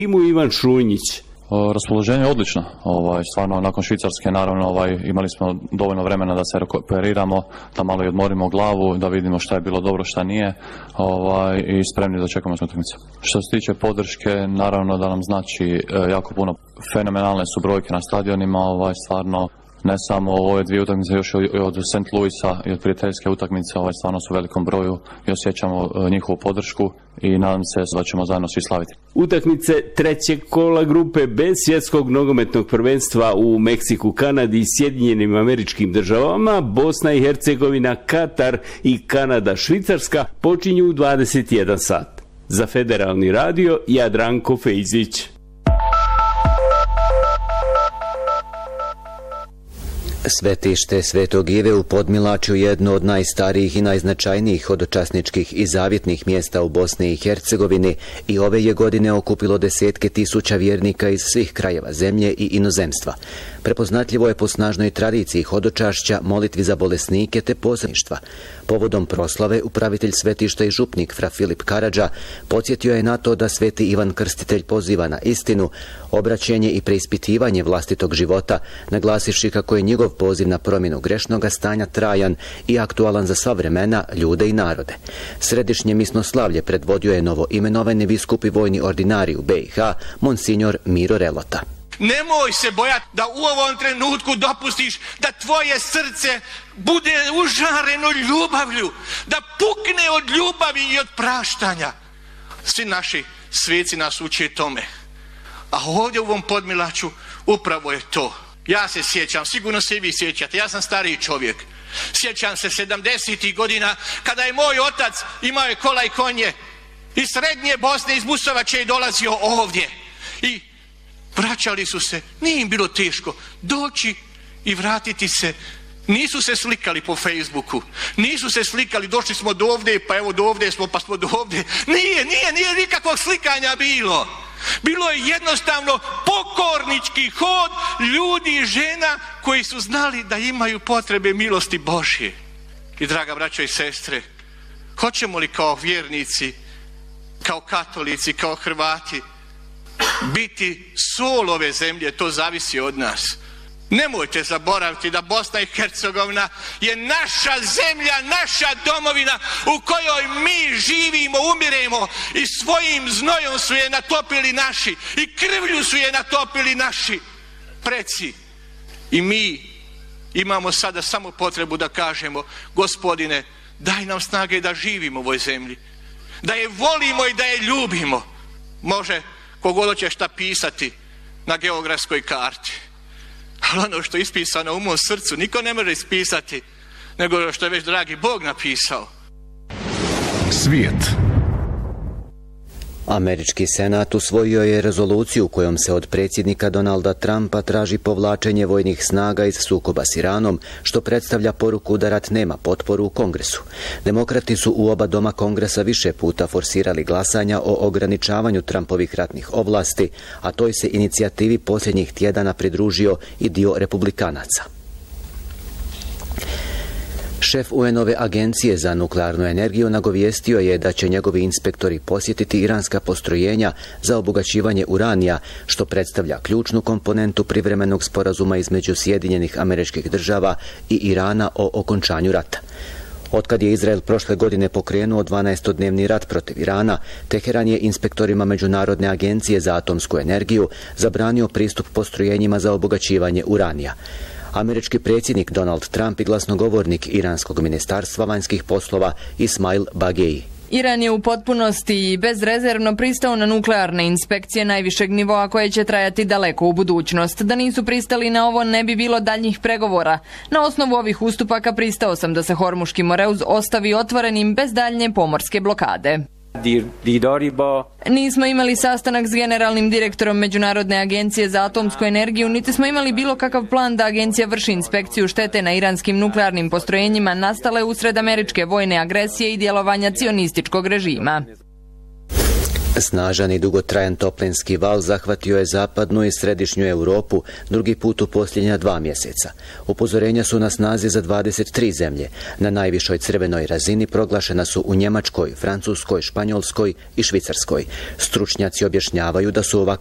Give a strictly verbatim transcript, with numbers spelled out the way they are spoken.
Imu Ivan Šunjić. Raspoloženje je odlično. Ovaj, stvarno, nakon Švicarske, naravno, ovaj, imali smo dovoljno vremena da se rekuperiramo, da malo i odmorimo glavu, da vidimo šta je bilo dobro, šta nije, ovaj, i spremni da čekamo s utakmice. Što se tiče podrške, naravno da nam znači e, jako puno. Fenomenalne su brojke na stadionima, ovaj, stvarno, ne samo ove dvije utakmice, još i od Saint Louisa i od prijateljske utakmice, ovaj, stvarno su u velikom broju i osjećamo e, njihovu podršku i nadam se da ćemo zajedno svi slaviti. Utakmice trećeg kola grupe B svjetskog nogometnog prvenstva u Meksiku, Kanadi i Sjedinjenim Američkim Državama, Bosna i Hercegovina, Katar i Kanada, Švicarska počinju u dvadeset jedan sat. Za Federalni radio, Jadranko Fejzić. Svetište Svetog Ive u Podmilačju jedno od najstarijih i najznačajnijih hodočasničkih i zavjetnih mjesta u Bosni i Hercegovini i ove je godine okupilo desetke tisuća vjernika iz svih krajeva zemlje i inozemstva. Prepoznatljivo je po snažnoj tradiciji hodočašća, molitvi za bolesnike te posredništva. Povodom proslave upravitelj svetišta i župnik fra Filip Karadža podsjetio je na to da sveti Ivan Krstitelj poziva na istinu, obraćenje i preispitivanje vlastitog života, naglasivši kako je njegov poziv na promjenu grešnoga stanja trajan i aktualan za sva vremena, ljude i narode. Središnje misnoslavlje predvodio je novo imenovani biskup i vojni ordinari u B i H, monsignor Miro Relota. Nemoj se bojati da u ovom trenutku dopustiš da tvoje srce bude užareno ljubavlju, da pukne od ljubavi i od praštanja. Svi naši sveci nas uče tome. A ovdje u ovom Podmilaču upravo je to. Ja se sjećam, sigurno se i vi sjećate, ja sam stariji čovjek. Sjećam se sedamdesetih godina kada je moj otac imao je kola i konje iz srednje Bosne, iz Busovače je dolazio ovdje. I vraćali su se, nije im bilo teško doći i vratiti se. Nisu se slikali po Facebooku, nisu se slikali, došli smo do ovdje, pa evo do ovdje smo, pa smo do ovdje. Nije, nije, nije nikakvog slikanja bilo. Bilo je jednostavno pokornički hod ljudi i žena koji su znali da imaju potrebe milosti Božje. I draga braćo i sestre, hoćemo li kao vjernici, kao katolici, kao Hrvati biti sol ove zemlje, to zavisi od nas. Nemojte zaboraviti da Bosna i Hercegovina je naša zemlja, naša domovina u kojoj mi živimo, umiremo i svojim znojom su je natopili naši i krvlju su je natopili naši preci. I mi imamo sada samo potrebu da kažemo: Gospodine, daj nam snage da živimo u ovoj zemlji, da je volimo i da je ljubimo. Može kogod će šta pisati na geografskoj karti, ali ono što je ispisano u mom srcu niko ne može ispisati, nego što je već dragi Bog napisao. Svijet. Američki senat usvojio je rezoluciju kojom se od predsjednika Donalda Trumpa traži povlačenje vojnih snaga iz sukoba s Iranom, što predstavlja poruku da rat nema potporu u Kongresu. Demokrati su u oba doma Kongresa više puta forsirali glasanja o ograničavanju Trumpovih ratnih ovlasti, a toj se inicijativi posljednjih tjedana pridružio i dio republikanaca. Šef U N-ove agencije za nuklearnu energiju nagovijestio je da će njegovi inspektori posjetiti iranska postrojenja za obogaćivanje uranija, što predstavlja ključnu komponentu privremenog sporazuma između Sjedinjenih Američkih Država i Irana o okončanju rata. Otkad je Izrael prošle godine pokrenuo dvanaestodnevni rat protiv Irana, Teheran je inspektorima Međunarodne agencije za atomsku energiju zabranio pristup postrojenjima za obogaćivanje uranija. Američki predsjednik Donald Trump i glasnogovornik Iranskog ministarstva vanjskih poslova Ismail Bagei. Iran je u potpunosti i bezrezervno pristao na nuklearne inspekcije najvišeg nivoa koje će trajati daleko u budućnost. Da nisu pristali na ovo, ne bi bilo daljnjih pregovora. Na osnovu ovih ustupaka pristao sam da se Hormuški moreuz ostavi otvorenim bez daljnje pomorske blokade. Nismo imali sastanak s generalnim direktorom Međunarodne agencije za atomsku energiju, niti smo imali bilo kakav plan da agencija vrši inspekciju štete na iranskim nuklearnim postrojenjima nastale usred američke vojne agresije i djelovanja cionističkog režima. Snažan i dugotrajan toplinski val zahvatio je zapadnu i središnju Europu drugi put u posljednja dva mjeseca. Upozorenja su na snazi za dvadeset tri zemlje. Na najvišoj crvenoj razini proglašena su u Njemačkoj, Francuskoj, Španjolskoj i Švicarskoj. Stručnjaci objašnjavaju da su ovakve